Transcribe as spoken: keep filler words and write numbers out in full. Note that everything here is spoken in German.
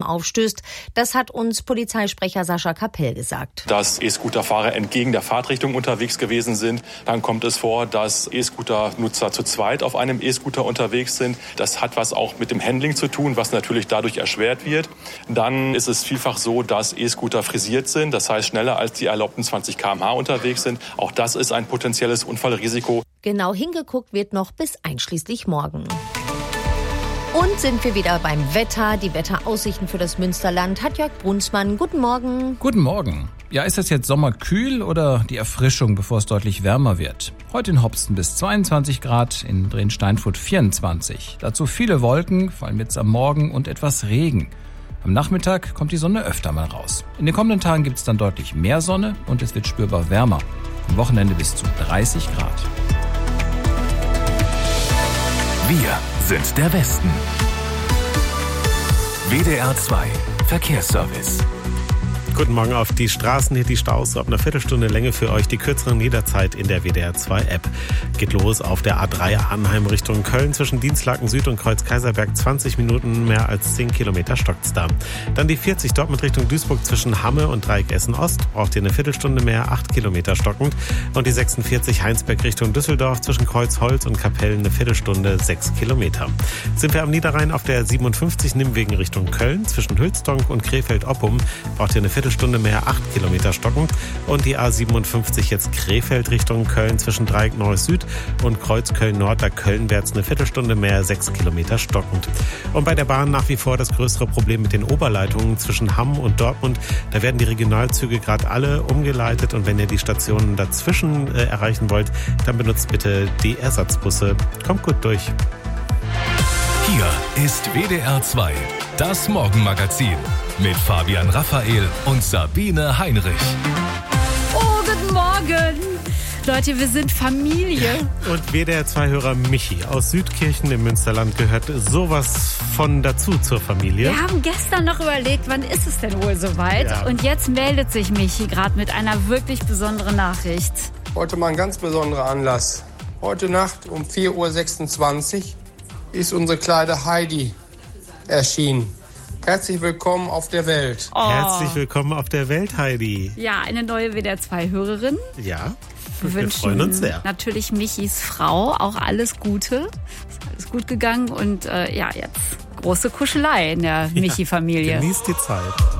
aufstößt. Das hat uns Polizeisprecher Sascha Kapell gesagt. Dass E-Scooter-Fahrer entgegen der Fahrtrichtung unterwegs gewesen sind. Dann kommt es vor, dass E-Scooter-Nutzer zu zweit auf einem E-Scooter unterwegs sind. Das hat was auch mit dem Handling zu tun, was natürlich dadurch erschwert wird. Dann ist es vielfach so, dass E-Scooter frisiert sind, das heißt schneller als die erlaubten zwanzig Kilometer pro Stunde unterwegs sind. Auch das ist ein potenzielles Unfallrisiko. Genau hingeguckt wird noch bis einschließlich morgen. Und sind wir wieder beim Wetter. Die Wetteraussichten für das Münsterland hat Jörg Brunsmann. Guten Morgen. Guten Morgen. Ja, ist das jetzt sommerkühl oder die Erfrischung, bevor es deutlich wärmer wird? Heute in Hopsten bis zweiundzwanzig Grad, in Drehn-Steinfurt vierundzwanzig. Dazu viele Wolken, vor allem jetzt am Morgen, und etwas Regen. Am Nachmittag kommt die Sonne öfter mal raus. In den kommenden Tagen gibt es dann deutlich mehr Sonne und es wird spürbar wärmer. Am Wochenende bis zu dreißig Grad. Wir sind der Westen. W D R zwei Verkehrsservice. Guten Morgen. Auf die Straßen hier die Staus ab einer Viertelstunde Länge für euch, die kürzeren jederzeit in der W D R zwei App. Geht los auf der A drei Arnheim Richtung Köln zwischen Dienstlaken Süd und Kreuz Kaiserberg, zwanzig Minuten, mehr als zehn Kilometer stockt's da. Dann die vierzig Dortmund Richtung Duisburg zwischen Hamme und Dreieck Essen Ost, braucht ihr eine Viertelstunde mehr, acht Kilometer stockend. Und die sechsundvierzig Heinsberg Richtung Düsseldorf zwischen Kreuzholz und Kapellen eine Viertelstunde, sechs Kilometer. Sind wir am Niederrhein auf der siebenundfünfzig Nimwegen Richtung Köln zwischen Hülsdonk und Krefeld-Oppum, braucht ihr eine Viertelstunde Stunde mehr, acht Kilometer stockend. Und die A siebenundfünfzig jetzt Krefeld Richtung Köln zwischen Dreieck Neues Süd und Kreuz Köln Nord, da Kölnwärts eine Viertelstunde mehr, sechs Kilometer stockend. Und bei der Bahn nach wie vor das größere Problem mit den Oberleitungen zwischen Hamm und Dortmund. Da werden die Regionalzüge gerade alle umgeleitet und wenn ihr die Stationen dazwischen äh, erreichen wollt, dann benutzt bitte die Ersatzbusse. Kommt gut durch. Hier ist W D R zwei, das Morgenmagazin mit Fabian Raphael und Sabine Heinrich. Oh, guten Morgen. Leute, wir sind Familie. Und W D R zwei-Hörer Michi aus Südkirchen im Münsterland gehört sowas von dazu zur Familie. Wir haben gestern noch überlegt, wann ist es denn wohl soweit? Ja. Und jetzt meldet sich Michi gerade mit einer wirklich besonderen Nachricht. Heute mal ein ganz besonderer Anlass. Heute Nacht um vier Uhr sechsundzwanzig ist unsere kleine Heidi erschienen. Herzlich willkommen auf der Welt. Oh. Herzlich willkommen auf der Welt, Heidi. Ja, eine neue W D R zwei-Hörerin. Ja, Wir, wir wünschen freuen uns sehr. natürlich Michis Frau auch alles Gute. Ist alles gut gegangen und äh, ja, jetzt große Kuschelei in der Michi-Familie. Genießt die Zeit.